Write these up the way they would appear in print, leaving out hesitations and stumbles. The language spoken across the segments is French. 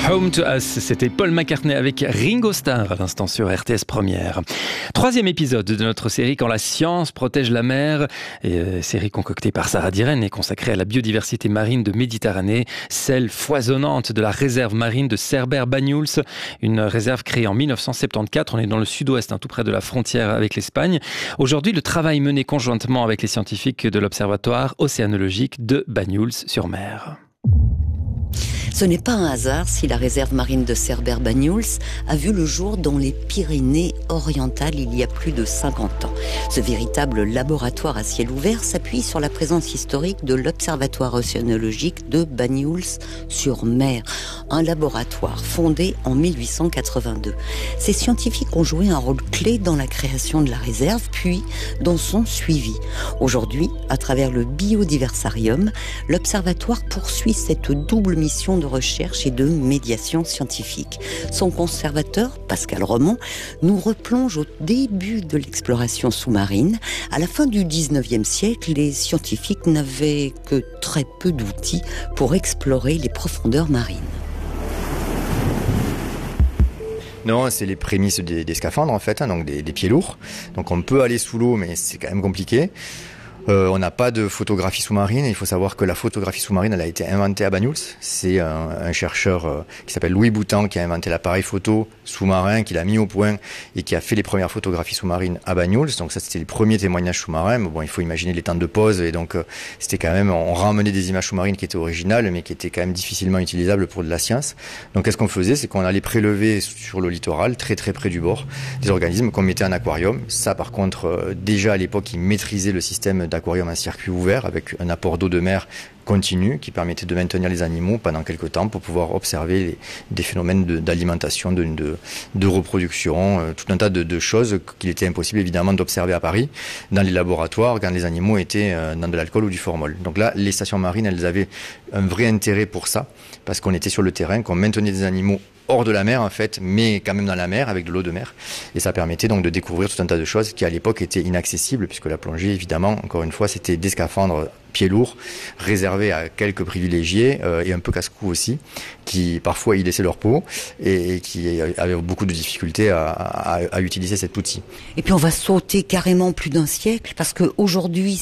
Home to Us, c'était Paul McCartney avec Ringo Starr à l'instant sur RTS Première. Troisième épisode de notre série Quand la science protège la mer, série concoctée par Sarah Diren et consacrée à la biodiversité marine de Méditerranée, celle foisonnante de la réserve marine de Cerbère-Banyuls, une réserve créée en 1974. On est dans le sud-ouest, tout près de la frontière avec l'Espagne. Aujourd'hui, le travail mené conjointement avec les scientifiques de l'Observatoire océanologique de Banyuls-sur-Mer. Ce n'est pas un hasard si la réserve marine de Cerbère-Banyuls a vu le jour dans les Pyrénées-Orientales il y a plus de 50 ans. Ce véritable laboratoire à ciel ouvert s'appuie sur la présence historique de l'Observatoire océanologique de Banyuls-sur-Mer, un laboratoire fondé en 1882. Ces scientifiques ont joué un rôle clé dans la création de la réserve, puis dans son suivi. Aujourd'hui, à travers le Biodiversarium, l'Observatoire poursuit cette double mission de recherche et de médiation scientifique. Son conservateur, Pascal Romand, nous replonge au début de l'exploration sous-marine. À la fin du 19e siècle, les scientifiques n'avaient que très peu d'outils pour explorer les profondeurs marines. Non, c'est les prémices des scaphandres en fait, donc des pieds lourds. Donc on peut aller sous l'eau, mais c'est quand même compliqué. On n'a pas de photographie sous-marine. Il faut savoir que la photographie sous-marine, elle a été inventée à Banyuls. C'est un chercheur qui s'appelle Louis Boutan qui a inventé l'appareil photo sous-marin, qui l'a mis au point et qui a fait les premières photographies sous-marines à Banyuls. Donc ça, c'était les premiers témoignages sous-marins. Mais bon, il faut imaginer les temps de pause et donc c'était quand même, on ramenait des images sous-marines qui étaient originales, mais qui étaient quand même difficilement utilisables pour de la science. Donc qu'est-ce qu'on faisait, c'est qu'on allait prélever sur le littoral, très très près du bord, des organismes qu'on mettait en aquarium. Ça, par contre, déjà à l'époque, ils maîtrisaient le système d'aquarium à circuit ouvert avec un apport d'eau de mer continu qui permettait de maintenir les animaux pendant quelques temps pour pouvoir observer des phénomènes d'alimentation, de reproduction, tout un tas de choses qu'il était impossible évidemment d'observer à Paris dans les laboratoires quand les animaux étaient dans de l'alcool ou du formol. Donc là, les stations marines, elles avaient un vrai intérêt pour ça parce qu'on était sur le terrain, qu'on maintenait des animaux hors de la mer en fait, mais quand même dans la mer avec de l'eau de mer. Et ça permettait donc de découvrir tout un tas de choses qui à l'époque étaient inaccessibles puisque la plongée, évidemment, encore une fois, c'était des scaphandres pieds lourds, réservés à quelques privilégiés et un peu casse-cou aussi, qui parfois y laissaient leur peau et qui avaient beaucoup de difficultés à utiliser cet outil. Et puis on va sauter carrément plus d'un siècle parce que aujourd'hui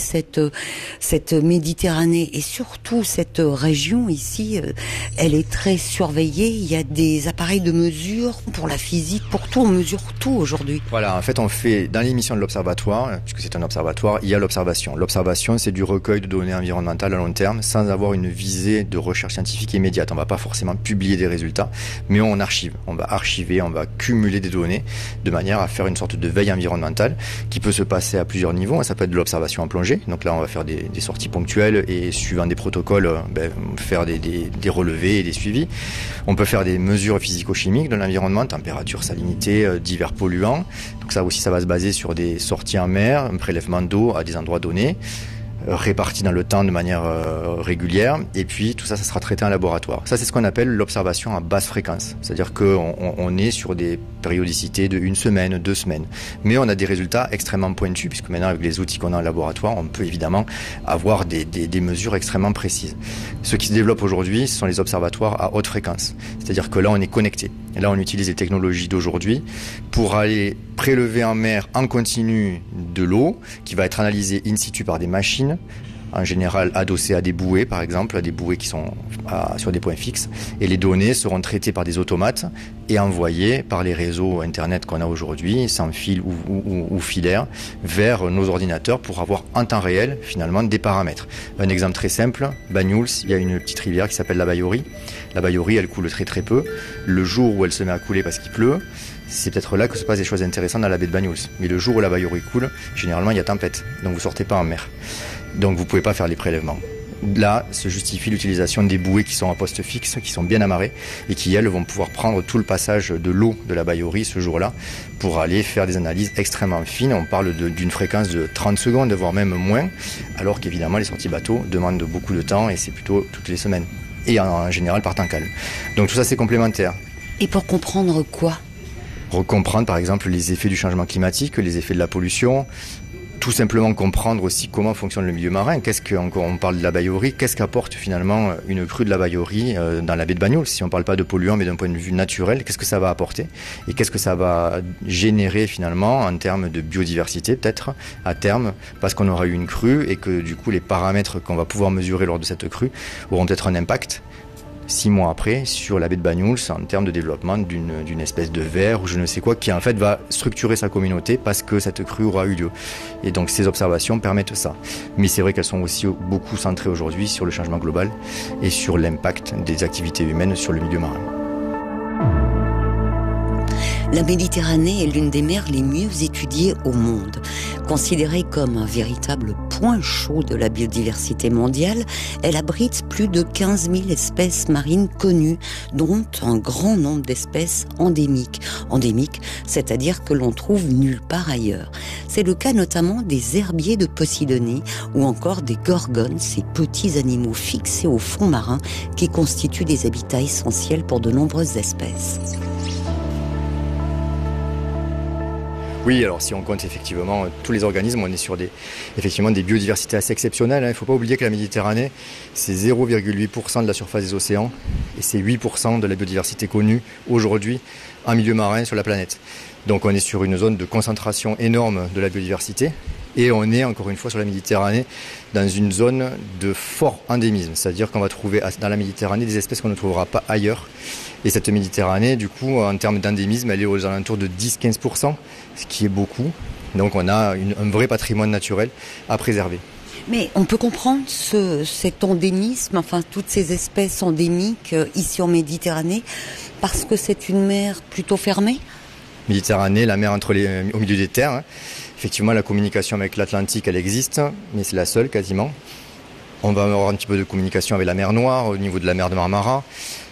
cette Méditerranée et surtout cette région ici, elle est très surveillée. Il y a des appareils de mesure pour la physique, pour tout, on mesure tout aujourd'hui. Voilà, en fait on fait dans l'émission de l'Observatoire, puisque c'est un observatoire, il y a l'observation. L'observation, c'est du recueil de données environnementales à long terme sans avoir une visée de recherche scientifique immédiate. On va pas forcément publier des résultats, mais on archive. On va archiver, on va cumuler des données de manière à faire une sorte de veille environnementale qui peut se passer à plusieurs niveaux. Ça peut être de l'observation en plongée. Donc là, on va faire des sorties ponctuelles et suivant des protocoles, faire des relevés et des suivis. On peut faire des mesures physico-chimiques de l'environnement, température, salinité, divers polluants. Donc ça aussi, ça va se baser sur des sorties en mer, un prélèvement d'eau à des endroits donnés, répartis dans le temps de manière régulière, et puis tout ça, ça sera traité en laboratoire. Ça, c'est ce qu'on appelle l'observation à basse fréquence, c'est-à-dire qu'on est sur des périodicités de 1 semaine, 2 semaines, mais on a des résultats extrêmement pointus, puisque maintenant avec les outils qu'on a en laboratoire, on peut évidemment avoir des mesures extrêmement précises. Ce qui se développe aujourd'hui, ce sont les observatoires à haute fréquence, c'est-à-dire que là, on est connecté. Et là, on utilise les technologies d'aujourd'hui pour aller prélever en mer en continu de l'eau qui va être analysée in situ par des machines, en général adossées à des bouées, par exemple, à des bouées qui sont sur des points fixes. Et les données seront traitées par des automates et envoyées par les réseaux Internet qu'on a aujourd'hui, sans fil ou filaire, vers nos ordinateurs pour avoir en temps réel, finalement, des paramètres. Un exemple très simple, Banyuls, il y a une petite rivière qui s'appelle la Baïorie. La Baïorie, elle coule très très peu. Le jour où elle se met à couler parce qu'il pleut, c'est peut-être là que se passent des choses intéressantes dans la baie de Banyuls. Mais le jour où la Baïorie coule, généralement, il y a tempête. Donc vous sortez pas en mer. Donc vous pouvez pas faire les prélèvements. Là, se justifie l'utilisation des bouées qui sont à poste fixe, qui sont bien amarrées et qui, elles, vont pouvoir prendre tout le passage de l'eau de la Baïorie ce jour-là pour aller faire des analyses extrêmement fines. On parle d'une fréquence de 30 secondes, voire même moins, alors qu'évidemment, les sorties bateaux demandent beaucoup de temps et c'est plutôt toutes les semaines. Et en général, par temps calme. Donc tout ça, c'est complémentaire. Et pour comprendre quoi ? Comprendre, par exemple, les effets du changement climatique, les effets de la pollution, tout simplement comprendre aussi comment fonctionne le milieu marin. On parle de la baïorie, qu'est-ce qu'apporte finalement une crue de la baïorie dans la baie de Banyuls? Si on ne parle pas de polluants, mais d'un point de vue naturel, qu'est-ce que ça va apporter? Et qu'est-ce que ça va générer finalement en termes de biodiversité, peut-être, à terme, parce qu'on aura eu une crue et que du coup les paramètres qu'on va pouvoir mesurer lors de cette crue auront peut-être un impact 6 mois après sur la baie de Banyuls en termes de développement d'une espèce de ver ou je ne sais quoi qui en fait va structurer sa communauté parce que cette crue aura eu lieu. Et donc ces observations permettent ça. Mais c'est vrai qu'elles sont aussi beaucoup centrées aujourd'hui sur le changement global et sur l'impact des activités humaines sur le milieu marin. La Méditerranée est l'une des mers les mieux étudiées au monde. Considérée comme un véritable point chaud de la biodiversité mondiale, elle abrite plus de 15 000 espèces marines connues, dont un grand nombre d'espèces endémiques. Endémiques, c'est-à-dire que l'on trouve nulle part ailleurs. C'est le cas notamment des herbiers de Posidonie ou encore des gorgones, ces petits animaux fixés au fond marin qui constituent des habitats essentiels pour de nombreuses espèces. Oui, alors si on compte effectivement tous les organismes, on est sur des biodiversités assez exceptionnelles. Il ne faut pas oublier que la Méditerranée, c'est 0,8% de la surface des océans et c'est 8% de la biodiversité connue aujourd'hui en milieu marin sur la planète. Donc on est sur une zone de concentration énorme de la biodiversité et on est encore une fois sur la Méditerranée dans une zone de fort endémisme. C'est-à-dire qu'on va trouver dans la Méditerranée des espèces qu'on ne trouvera pas ailleurs. Et cette Méditerranée, du coup, en termes d'endémisme, elle est aux alentours de 10-15%, ce qui est beaucoup. Donc on a un vrai patrimoine naturel à préserver. Mais on peut comprendre cet endémisme, enfin toutes ces espèces endémiques ici en Méditerranée, parce que c'est une mer plutôt fermée. Méditerranée, la mer au milieu des terres. Hein. Effectivement, la communication avec l'Atlantique, elle existe, mais c'est la seule quasiment. On va avoir un petit peu de communication avec la mer Noire, au niveau de la mer de Marmara.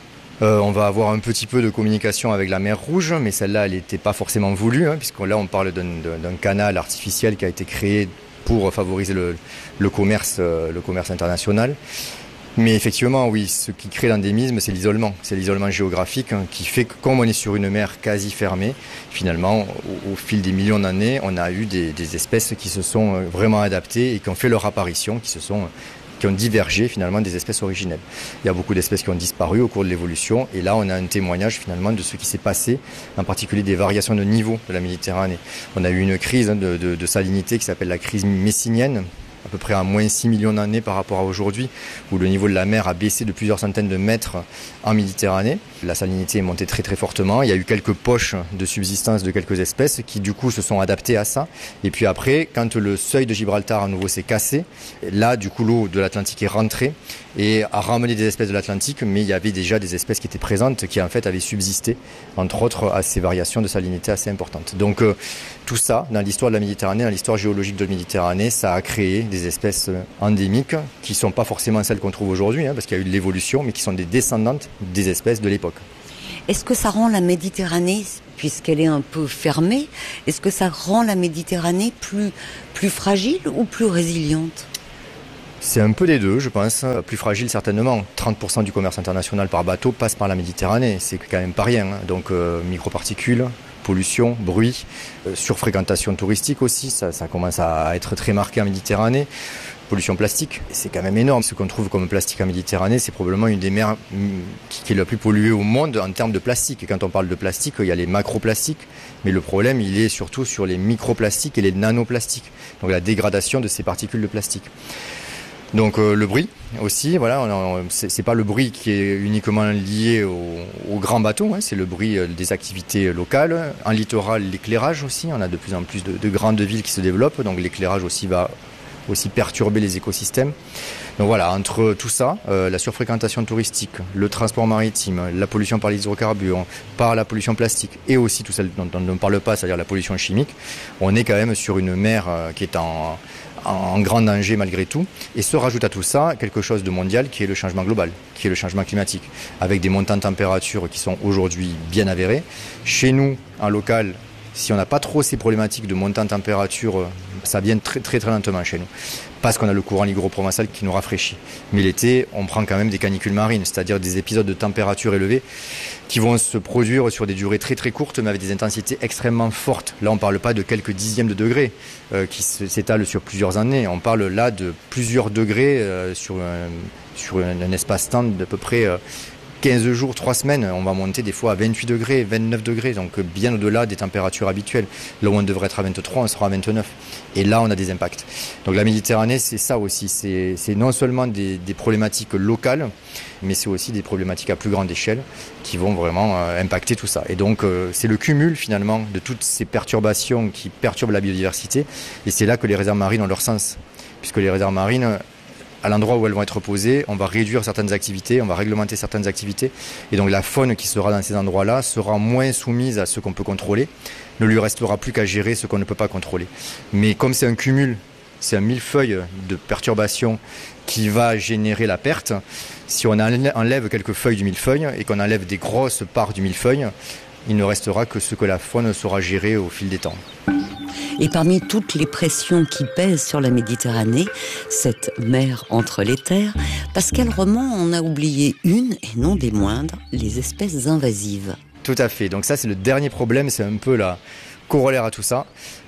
On va avoir un petit peu de communication avec la mer Rouge, mais celle-là, elle n'était pas forcément voulue, hein, puisque là, on parle d'un canal artificiel qui a été créé pour favoriser le commerce international. Mais effectivement, oui, ce qui crée l'endémisme, c'est l'isolement. C'est l'isolement géographique qui fait que, comme on est sur une mer quasi fermée, finalement, au fil des millions d'années, on a eu des espèces qui se sont vraiment adaptées et qui ont fait leur apparition, qui ont divergé finalement des espèces originelles. Il y a beaucoup d'espèces qui ont disparu au cours de l'évolution et là on a un témoignage finalement de ce qui s'est passé, en particulier des variations de niveau de la Méditerranée. On a eu une crise de salinité qui s'appelle la crise messinienne, à peu près à moins 6 millions d'années par rapport à aujourd'hui, où le niveau de la mer a baissé de plusieurs centaines de mètres en Méditerranée. La salinité est montée très très fortement. Il y a eu quelques poches de subsistance de quelques espèces qui du coup se sont adaptées à ça. Et puis après, quand le seuil de Gibraltar à nouveau s'est cassé, là du coup l'eau de l'Atlantique est rentrée et a ramené des espèces de l'Atlantique, mais il y avait déjà des espèces qui étaient présentes, qui en fait avaient subsisté, entre autres à ces variations de salinité assez importantes. Donc tout ça, dans l'histoire de la Méditerranée, dans l'histoire géologique de la Méditerranée, ça a créé des espèces endémiques qui ne sont pas forcément celles qu'on trouve aujourd'hui, parce qu'il y a eu de l'évolution, mais qui sont des descendantes des espèces de l'époque. Est-ce que ça rend la Méditerranée, puisqu'elle est un peu fermée, est-ce que ça rend la Méditerranée plus fragile ou plus résiliente ? C'est un peu des deux, je pense. Plus fragile, certainement. 30% du commerce international par bateau passe par la Méditerranée. C'est quand même pas rien. Donc, microparticules, pollution, bruit, surfréquentation touristique aussi. Ça commence à être très marqué en Méditerranée. Pollution plastique, c'est quand même énorme. Ce qu'on trouve comme plastique en Méditerranée, c'est probablement une des mers qui est la plus polluée au monde en termes de plastique. Et quand on parle de plastique, il y a les macroplastiques, mais le problème, il est surtout sur les microplastiques et les nanoplastiques. Donc la dégradation de ces particules de plastique. Donc le bruit aussi, voilà, c'est pas le bruit qui est uniquement lié aux grands bateaux, c'est le bruit des activités locales. En littoral, l'éclairage aussi, on a de plus en plus de grandes villes qui se développent, donc l'éclairage aussi va perturber les écosystèmes. Donc voilà, entre tout ça, la surfréquentation touristique, le transport maritime, la pollution par les hydrocarbures, par la pollution plastique et aussi tout celle dont on ne parle pas, c'est-à-dire la pollution chimique, on est quand même sur une mer qui est en grand danger malgré tout. Et se rajoute à tout ça quelque chose de mondial qui est le changement global, qui est le changement climatique, avec des montants de température qui sont aujourd'hui bien avérés. Chez nous, en local, Si on n'a pas trop ces problématiques de montée en température, ça vient très très très lentement chez nous. Parce qu'on a le courant liguro-provençal qui nous rafraîchit. Mais l'été, on prend quand même des canicules marines, c'est-à-dire des épisodes de température élevée qui vont se produire sur des durées très très courtes, mais avec des intensités extrêmement fortes. Là, on ne parle pas de quelques dixièmes de degrés qui s'étalent sur plusieurs années. On parle là de plusieurs degrés sur un espace-temps d'à peu près 15 jours, 3 semaines, on va monter des fois à 28 degrés, 29 degrés, donc bien au-delà des températures habituelles. Là où on devrait être à 23, on sera à 29. Et là, on a des impacts. Donc la Méditerranée, c'est ça aussi. C'est non seulement des problématiques locales, mais c'est aussi des problématiques à plus grande échelle qui vont vraiment impacter tout ça. Et donc, c'est le cumul finalement de toutes ces perturbations qui perturbent la biodiversité. Et c'est là que les réserves marines ont leur sens. Puisque les réserves marines, à l'endroit où elles vont être posées, on va réduire certaines activités, on va réglementer certaines activités. Et donc la faune qui sera dans ces endroits-là sera moins soumise à ce qu'on peut contrôler. Ne lui restera plus qu'à gérer ce qu'on ne peut pas contrôler. Mais comme c'est un cumul, c'est un millefeuille de perturbations qui va générer la perte, si on enlève quelques feuilles du millefeuille et qu'on enlève des grosses parts du millefeuille, il ne restera que ce que la faune saura gérer au fil des temps. Et parmi toutes les pressions qui pèsent sur la Méditerranée, cette mer entre les terres, Pascal Roman en a oublié une, et non des moindres, les espèces invasives. Tout à fait. Donc ça, c'est le dernier problème, c'est un peu la corollaire à tout ça.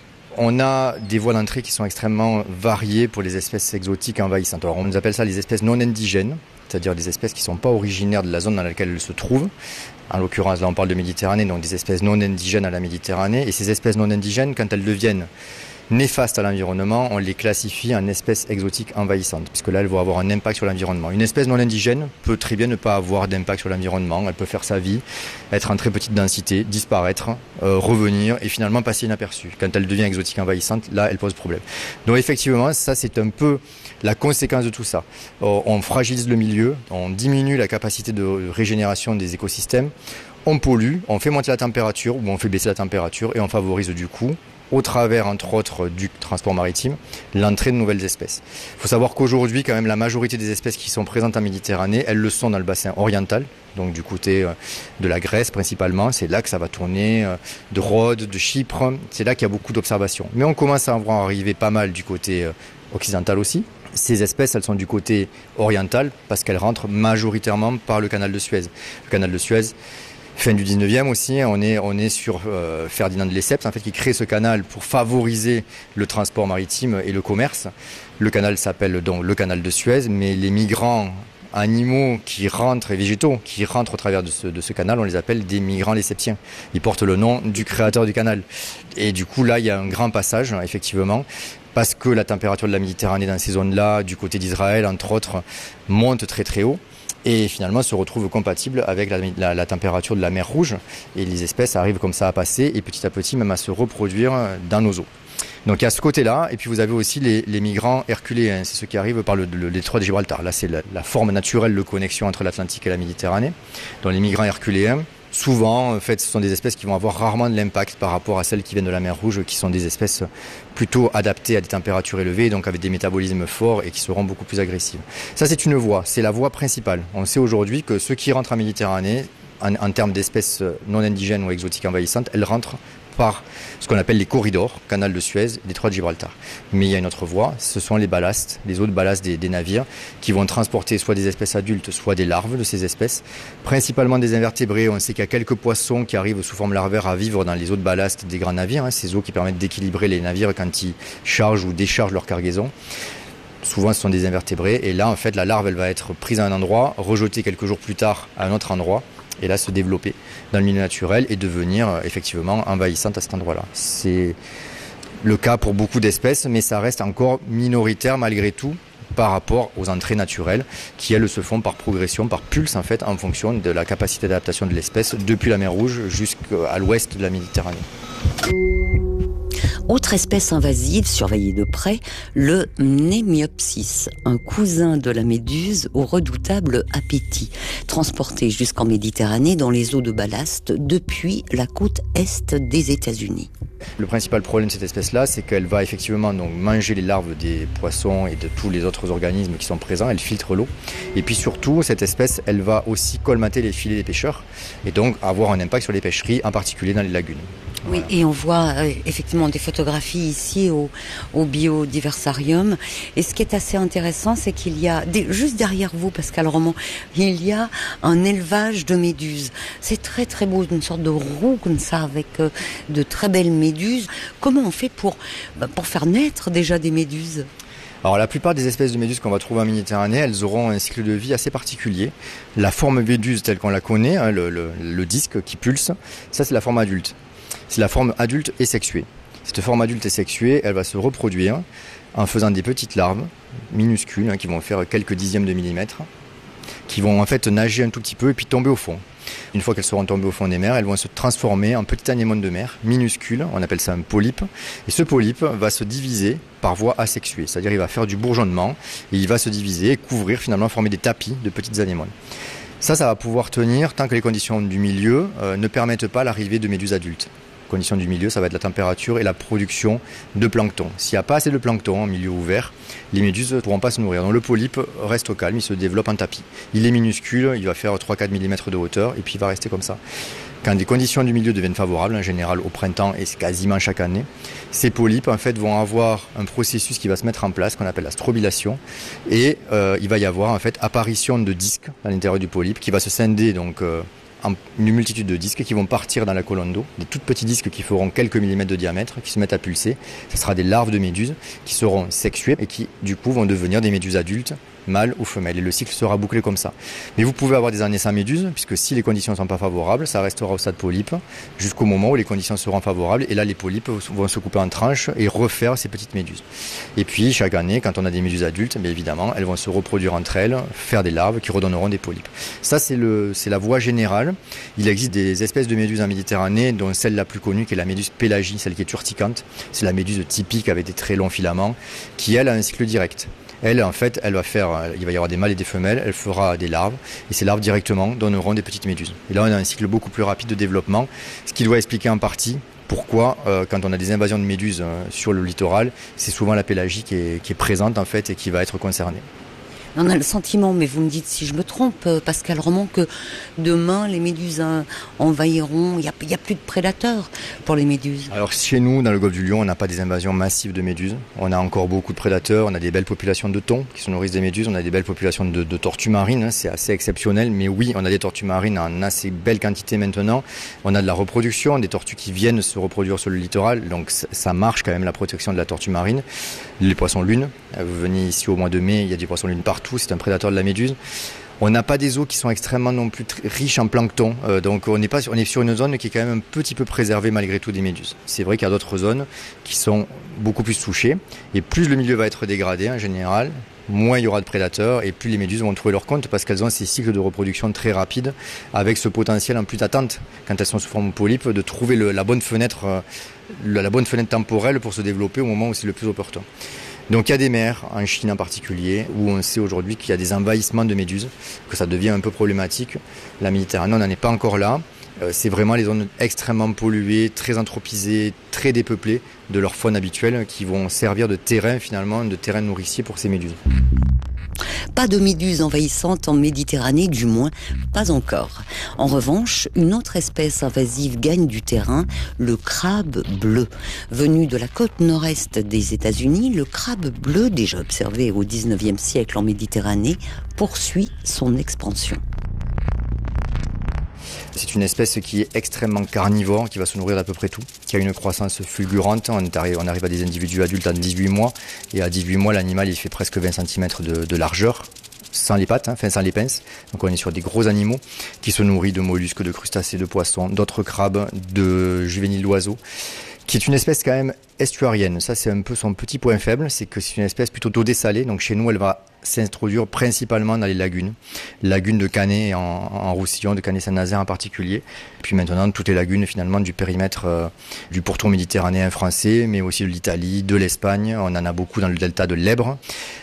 On a des voies d'entrée qui sont extrêmement variées pour les espèces exotiques envahissantes. Alors on nous appelle ça les espèces non indigènes, c'est-à-dire des espèces qui ne sont pas originaires de la zone dans laquelle elles se trouvent. En l'occurrence, là on parle de Méditerranée, donc des espèces non indigènes à la Méditerranée. Et ces espèces non indigènes, quand elles deviennent néfastes à l'environnement, on les classifie en espèces exotiques envahissantes, puisque là elles vont avoir un impact sur l'environnement. Une espèce non indigène peut très bien ne pas avoir d'impact sur l'environnement, elle peut faire sa vie, être en très petite densité, disparaître, revenir et finalement passer inaperçue. Quand elle devient exotique envahissante, là elle pose problème. Donc effectivement, ça c'est un peu la conséquence de tout ça. On fragilise le milieu, on diminue la capacité de régénération des écosystèmes, on pollue, on fait monter la température ou on fait baisser la température et on favorise du coup, au travers, entre autres, du transport maritime, l'entrée de nouvelles espèces. Il faut savoir qu'aujourd'hui, quand même, la majorité des espèces qui sont présentes en Méditerranée, elles le sont dans le bassin oriental, donc du côté de la Grèce principalement. C'est là que ça va tourner, de Rhodes, de Chypre. C'est là qu'il y a beaucoup d'observations. Mais on commence à en voir arriver pas mal du côté occidental aussi. Ces espèces, elles sont du côté oriental parce qu'elles rentrent majoritairement par le canal de Suez. Le canal de Suez, fin du 19e aussi, on est sur Ferdinand de Lesseps en fait, qui crée ce canal pour favoriser le transport maritime et le commerce. Le canal s'appelle donc le canal de Suez, mais les migrants animaux qui rentrent et végétaux qui rentrent au travers de ce canal, on les appelle des migrants lessepsiens. Ils portent le nom du créateur du canal. Et du coup, là, il y a un grand passage, effectivement, parce que la température de la Méditerranée dans ces zones-là, du côté d'Israël, entre autres, monte très très haut. Et finalement se retrouve compatible avec la température de la mer Rouge. Et les espèces arrivent comme ça à passer et petit à petit même à se reproduire dans nos eaux. Donc il y a ce côté-là, et puis vous avez aussi les migrants herculéens, c'est ceux qui arrivent par le détroit de Gibraltar. Là c'est la forme naturelle de connexion entre l'Atlantique et la Méditerranée. Donc les migrants herculéens, souvent, en fait, ce sont des espèces qui vont avoir rarement de l'impact par rapport à celles qui viennent de la mer Rouge, qui sont des espèces plutôt adaptées à des températures élevées, donc avec des métabolismes forts et qui seront beaucoup plus agressives. Ça, c'est une voie, c'est la voie principale. On sait aujourd'hui que ceux qui rentrent en Méditerranée, en termes d'espèces non indigènes ou exotiques envahissantes, elles rentrent par ce qu'on appelle les corridors, canal de Suez et détroit de Gibraltar. Mais il y a une autre voie, ce sont les ballasts, les eaux de ballast des navires qui vont transporter soit des espèces adultes, soit des larves de ces espèces, principalement des invertébrés. On sait qu'il y a quelques poissons qui arrivent sous forme larvaire à vivre dans les eaux de ballast des grands navires, ces eaux qui permettent d'équilibrer les navires quand ils chargent ou déchargent leur cargaison. Souvent, ce sont des invertébrés et là, en fait, la larve, elle va être prise à un endroit, rejetée quelques jours plus tard à un autre endroit et là se développer dans le milieu naturel et devenir effectivement envahissante à cet endroit-là. C'est le cas pour beaucoup d'espèces, mais ça reste encore minoritaire malgré tout par rapport aux entrées naturelles qui, elles, se font par progression, par pulse en fait, en fonction de la capacité d'adaptation de l'espèce depuis la mer Rouge jusqu'à l'ouest de la Méditerranée. Autre espèce invasive surveillée de près, le Mnémiopsis, un cousin de la méduse au redoutable appétit, transporté jusqu'en Méditerranée dans les eaux de ballast depuis la côte est des États-Unis. Le principal problème de cette espèce-là, c'est qu'elle va effectivement donc manger les larves des poissons et de tous les autres organismes qui sont présents, elle filtre l'eau. Et puis surtout, cette espèce, elle va aussi colmater les filets des pêcheurs et donc avoir un impact sur les pêcheries, en particulier dans les lagunes. Oui, voilà. Et on voit effectivement des photographies ici au Biodiversarium. Et ce qui est assez intéressant, c'est qu'il y a, juste derrière vous, Pascal Roman, il y a un élevage de méduses. C'est très très beau, une sorte de roue comme ça, avec de très belles méduses. Comment on fait pour faire naître déjà des méduses ? Alors la plupart des espèces de méduses qu'on va trouver en Méditerranée, elles auront un cycle de vie assez particulier. La forme méduse telle qu'on la connaît, hein, le disque qui pulse, ça c'est la forme adulte. C'est la forme adulte et sexuée. Cette forme adulte et sexuée, elle va se reproduire en faisant des petites larves minuscules qui vont faire quelques dixièmes de millimètre, qui vont en fait nager un tout petit peu et puis tomber au fond. Une fois qu'elles seront tombées au fond des mers, elles vont se transformer en petits anémones de mer minuscules, on appelle ça un polype. Et ce polype va se diviser par voie asexuée, c'est-à-dire il va faire du bourgeonnement et il va se diviser et couvrir, finalement former des tapis de petites anémones. Ça va pouvoir tenir tant que les conditions du milieu ne permettent pas l'arrivée de méduses adultes. Conditions du milieu, ça va être la température et la production de plancton. S'il n'y a pas assez de plancton en milieu ouvert, les méduses ne pourront pas se nourrir. Donc le polype reste au calme, il se développe en tapis. Il est minuscule, il va faire 3-4 mm de hauteur et puis il va rester comme ça. Quand les conditions du milieu deviennent favorables, en général au printemps et quasiment chaque année, ces polypes en fait vont avoir un processus qui va se mettre en place qu'on appelle la strobilation et il va y avoir en fait apparition de disques à l'intérieur du polype qui va se scinder donc une multitude de disques qui vont partir dans la colonne d'eau, des tout petits disques qui feront quelques millimètres de diamètre, qui se mettent à pulser. Ce sera des larves de méduses qui seront sexuées et qui du coup vont devenir des méduses adultes, mâles ou femelles. Et le cycle sera bouclé comme ça. Mais vous pouvez avoir des années sans méduses, puisque si les conditions ne sont pas favorables, ça restera au stade polype, jusqu'au moment où les conditions seront favorables. Et là, les polypes vont se couper en tranches et refaire ces petites méduses. Et puis, chaque année, quand on a des méduses adultes, bien évidemment, elles vont se reproduire entre elles, faire des larves qui redonneront des polypes. Ça, c'est la voie générale. Il existe des espèces de méduses en Méditerranée, dont celle la plus connue, qui est la méduse pélagie, celle qui est urticante. C'est la méduse typique avec des très longs filaments, qui, elle, a un cycle direct. Elle, en fait, il va y avoir des mâles et des femelles, elle fera des larves, et ces larves directement donneront des petites méduses. Et là, on a un cycle beaucoup plus rapide de développement, ce qui doit expliquer en partie pourquoi, quand on a des invasions de méduses sur le littoral, c'est souvent la pélagie qui est présente, en fait, et qui va être concernée. On a le sentiment, mais vous me dites si je me trompe, Pascal Roman, que demain les méduses envahiront, il y a plus de prédateurs pour les méduses. Alors chez nous, dans le golfe du Lion, on n'a pas des invasions massives de méduses. On a encore beaucoup de prédateurs, on a des belles populations de thons qui se nourrissent des méduses, on a des belles populations de tortues marines, c'est assez exceptionnel, mais oui, on a des tortues marines en assez belle quantité maintenant. On a de la reproduction, des tortues qui viennent se reproduire sur le littoral, donc ça marche quand même la protection de la tortue marine. Les poissons lunes, vous venez ici au mois de mai, il y a des poissons lunes partout, c'est un prédateur de la méduse. On n'a pas des eaux qui sont extrêmement non plus riches en plancton, donc on est sur une zone qui est quand même un petit peu préservée malgré tout des méduses. C'est vrai qu'il y a d'autres zones qui sont beaucoup plus touchées, et plus le milieu va être dégradé en général, moins il y aura de prédateurs et plus les méduses vont trouver leur compte parce qu'elles ont ces cycles de reproduction très rapides avec ce potentiel en plus d'attente quand elles sont sous forme polype de trouver la bonne fenêtre temporelle pour se développer au moment où c'est le plus opportun. Donc il y a des mers, en Chine en particulier, où on sait aujourd'hui qu'il y a des envahissements de méduses, que ça devient un peu problématique. La Méditerranée, on n'en est pas encore là. C'est vraiment les zones extrêmement polluées, très anthropisées, très dépeuplées de leur faune habituelle qui vont servir de terrain finalement, de terrain nourricier pour ces méduses. Pas de méduses envahissantes en Méditerranée, du moins pas encore. En revanche, une autre espèce invasive gagne du terrain, le crabe bleu. Venu de la côte nord-est des États-Unis, le crabe bleu, déjà observé au XIXe siècle en Méditerranée, poursuit son expansion. C'est une espèce qui est extrêmement carnivore, qui va se nourrir d'à peu près tout, qui a une croissance fulgurante. On arrive à des individus adultes à 18 mois, et à 18 mois, l'animal il fait presque 20 cm de largeur, sans les pattes, sans les pinces. Donc on est sur des gros animaux qui se nourrissent de mollusques, de crustacés, de poissons, d'autres crabes, de juvéniles d'oiseaux, qui est une espèce quand même estuarienne. Ça, c'est un peu son petit point faible, c'est que c'est une espèce plutôt d'eau dessalée. Donc chez nous, elle va s'introduire principalement dans les lagunes de Canet en Roussillon, de Canet-Saint-Nazaire en particulier. Et puis maintenant, toutes les lagunes finalement du périmètre du pourtour méditerranéen français, mais aussi de l'Italie, de l'Espagne. On en a beaucoup dans le delta de l'Èbre.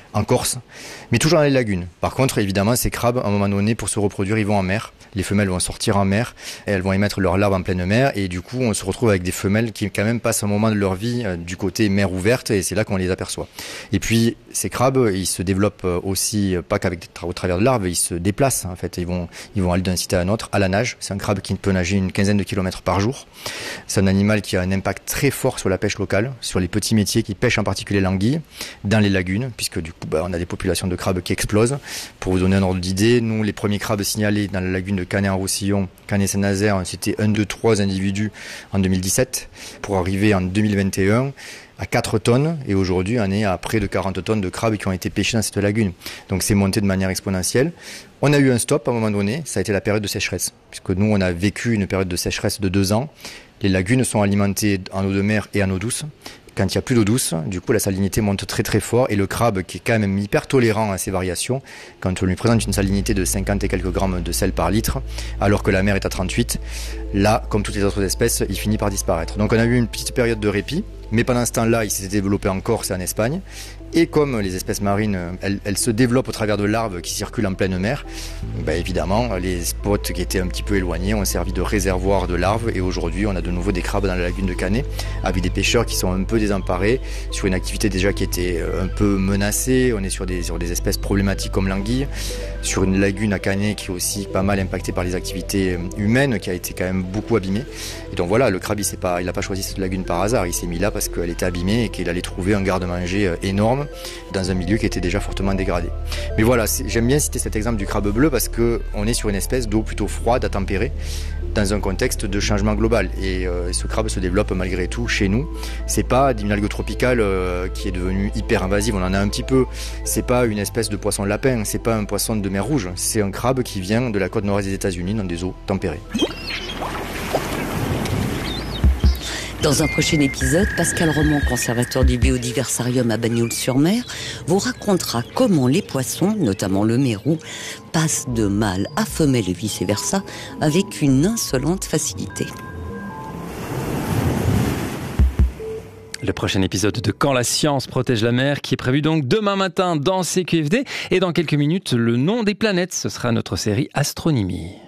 en Corse, mais toujours dans les lagunes. Par contre, évidemment, ces crabes, à un moment donné, pour se reproduire, ils vont en mer. Les femelles vont sortir en mer et elles vont émettre leurs larves en pleine mer. Et du coup, on se retrouve avec des femelles qui, quand même, passent un moment de leur vie du côté mer ouverte et c'est là qu'on les aperçoit. Et puis, ces crabes, ils se développent aussi, pas qu'avec au travers de larves, ils se déplacent. En fait, ils vont aller d'un site à un autre à la nage. C'est un crabe qui peut nager une quinzaine de kilomètres par jour. C'est un animal qui a un impact très fort sur la pêche locale, sur les petits métiers qui pêchent en particulier l'anguille dans les lagunes, puisque du coup, on a des populations de crabes qui explosent. Pour vous donner un ordre d'idée, nous, les premiers crabes signalés dans la lagune de Canet-en-Roussillon, Canet-Saint-Nazaire, c'était 1, 2, 3 individus en 2017, pour arriver en 2021 à 4 tonnes, et aujourd'hui on est à près de 40 tonnes de crabes qui ont été pêchés dans cette lagune. Donc c'est monté de manière exponentielle. On a eu un stop à un moment donné, ça a été la période de sécheresse, puisque nous on a vécu une période de sécheresse de 2 ans. Les lagunes sont alimentées en eau de mer et en eau douce. Quand il n'y a plus d'eau douce, du coup la salinité monte très très fort et le crabe, qui est quand même hyper tolérant à ces variations, quand on lui présente une salinité de 50 et quelques grammes de sel par litre, alors que la mer est à 38, là, comme toutes les autres espèces, il finit par disparaître. Donc on a eu une petite période de répit, mais pendant ce temps-là, il s'est développé en Corse et en Espagne. Et comme les espèces marines, elles se développent au travers de larves qui circulent en pleine mer, évidemment, les spots qui étaient un petit peu éloignés ont servi de réservoir de larves. Et aujourd'hui, on a de nouveau des crabes dans la lagune de Canet, avec des pêcheurs qui sont un peu désemparés, sur une activité déjà qui était un peu menacée. On est sur des espèces problématiques comme l'anguille, sur une lagune à Canet qui est aussi pas mal impactée par les activités humaines, qui a été quand même beaucoup abîmée. Et donc voilà, le crabe, il n'a pas choisi cette lagune par hasard, il s'est mis là parce qu'elle était abîmée et qu'il allait trouver un garde-manger énorme dans un milieu qui était déjà fortement dégradé. Mais voilà, j'aime bien citer cet exemple du crabe bleu parce qu'on est sur une espèce d'eau plutôt froide à tempérer dans un contexte de changement global. Et ce crabe se développe malgré tout chez nous. C'est pas une algue tropicale qui est devenue hyper invasive, on en a un petit peu. C'est pas une espèce de poisson lapin, c'est pas un poisson de mer Rouge. C'est un crabe qui vient de la côte nord-est des États-Unis dans des eaux tempérées. Dans un prochain épisode, Pascal Roman, conservateur du Biodiversarium à Bagnols-sur-Mer, vous racontera comment les poissons, notamment le mérou, passent de mâle à femelle et vice-versa avec une insolente facilité. Le prochain épisode de Quand la science protège la mer, qui est prévu donc demain matin dans CQFD. Et dans quelques minutes, le nom des planètes, ce sera notre série Astronomie.